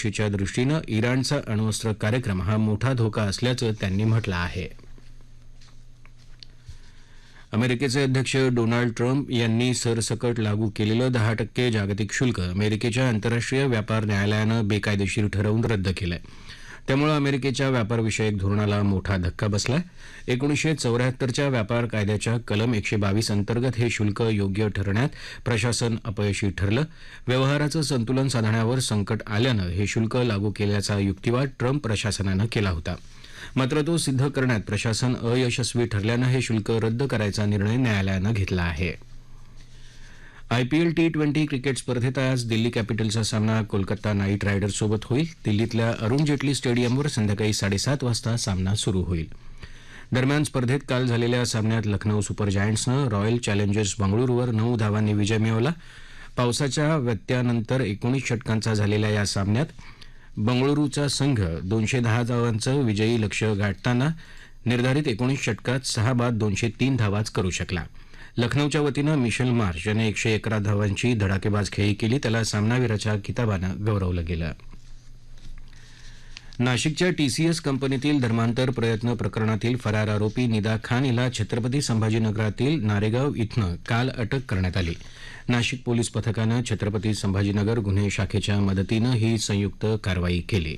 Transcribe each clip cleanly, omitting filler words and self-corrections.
सुरक्षेच्या दृष्टीनं इराणचा अण्वस्त्र कार्यक्रम हा मोठा धोका असल्याचं त्यांनी म्हटलं आहे. अमेरिकेचे अध्यक्ष डोनाल्ड ट्रम्प यांनी सरसकट लागू केलेलं 10% जागतिक शुल्क अमेरिकेच्या आंतरराष्ट्रीय व्यापार न्यायालयानं बेकायदेशीर ठरवून रद्द केलंय. त्यामुळे अमेरिकेच्या व्यापारविषयक धोरणाला मोठा धक्का बसलाय. 1974च्या व्यापार कायद्याच्या कलम 122 अंतर्गत हे शुल्क योग्य ठरवण्यात प्रशासन अपयशी ठरलं. व्यवहाराचं संतुलन साधण्यावर संकट आल्यानं हे शुल्क लागू केल्याचा युक्तिवाद ट्रम्प प्रशासनानं केला होता. मात्र तो सिद्ध करण्यात प्रशासन अयशस्वी ठरल्यानं हे शुल्क रद्द करायचा निर्णय न्यायालयानं घेतला आहे. आयपीएल T20 क्रिकेट स्पर्धेत आज दिल्ली कॅपिटल्सचा सामना कोलकाता नाईट रायडर्ससोबत होईल. दिल्लीतल्या अरुण जेटली स्टेडियमवर संध्याकाळी 7:30 वाजता सामना सुरू होईल. दरम्यान स्पर्धेत काल झालेल्या सामन्यात लखनौ सुपर जायंट्सनं रॉयल चॅलेंजर्स बंगळुरूवर 9 धावांनी विजय मिळवला. पावसाच्या व्यत्ययानंतर 19 षटकांचा झालेल्या या सामन्यात बंगळुरूचा संघ 210 धावांचं विजयी लक्ष्य गाठताना निर्धारित 19 षटकात 6 बाद 203 धावाच करू शकला. लखनौच्या वतीनं मिशेल मार्श याने 111 धावांची धडाकेबाज खेळी केली. त्याला सामनावीराच्या किताबानं गौरवलं गेलं. नाशिकच्या TCS कंपनीतील धर्मांतर प्रयत्न प्रकरणातील फरार आरोपी निदा खान हिला छत्रपती संभाजीनगरातील नारेगाव इथनं काल अटक करण्यात आली. नाशिक पोलीस पथकानं छत्रपती संभाजीनगर गुन्हे शाखेच्या मदतीनं ही संयुक्त कारवाई केली.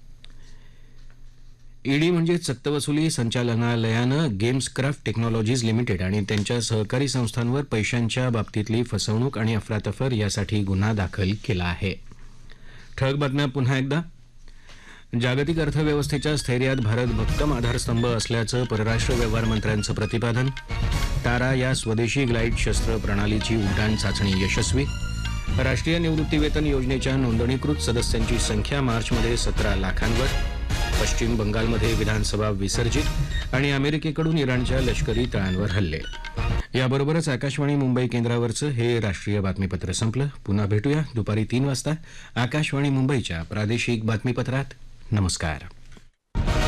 ईडी म्हणजेच सक्तवसुली संचालनालयानं गेम्सक्राफ्ट टेक्नॉलॉजीज लिमिटेड आणि त्यांच्या सहकारी संस्थांवर पैशांच्या बाबतीतली फसवणूक आणि अफरातफर यासाठी गुन्हा दाखल केला आहे. ठळक बातम्या पुन्हा एकदा. जागतिक अर्थव्यवस्थेच्या स्थैर्यात भारत भक्कम आधारस्तंभ असल्याचं परराष्ट्र व्यवहार मंत्र्यांचं प्रतिपादन. तारा या स्वदेशी ग्लाईड शस्त्र प्रणालीची उड्डाण चाचणी यशस्वी. राष्ट्रीय निवृत्तीवेतन योजनेच्या नोंदणीकृत सदस्यांची संख्या मार्चमध्ये 17 लाखांवर. पश्चिम बंगालमध्ये विधानसभा विसर्जित आणि अमेरिकेकडून इराणच्या लष्करी तळांवर हल्ले. याबरोबरच आकाशवाणी मुंबई केंद्रावरचं हे राष्ट्रीय बातमीपत्र संपलं. पुन्हा भेटूया दुपारी 3 वाजता आकाशवाणी मुंबईच्या प्रादेशिक बातमीपत्रात. नमस्कार.